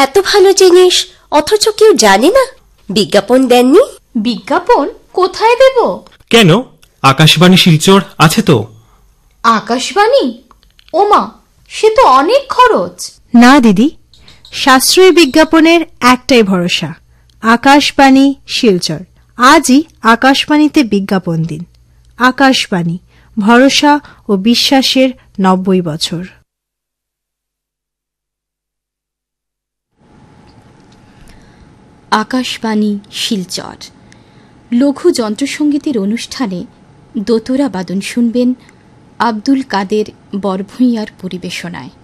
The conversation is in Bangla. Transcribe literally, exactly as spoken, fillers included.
এত ভালো জিনিস অথচ কেউ জানে না? বিজ্ঞাপন দেননি? বিজ্ঞাপন কোথায় দেব? কেন, আকাশবাণী শিলচর আছে তো। আকাশবাণী? ওমা, সে তো অনেক খরচ। না দিদি, সাশ্রয়ী বিজ্ঞাপনের একটাই ভরসা, আকাশবাণী শিলচর। আজই আকাশবাণীতে বিজ্ঞাপন দিন। আকাশবাণী, ভরসা ও বিশ্বাসের নব্বই বছর। আকাশবাণী শিলচর লঘু যন্ত্রসঙ্গীতের অনুষ্ঠানে দোতরা বাদন শুনবেন আব্দুল কাদের বরভূঁইয়ার পরিবেশনায়।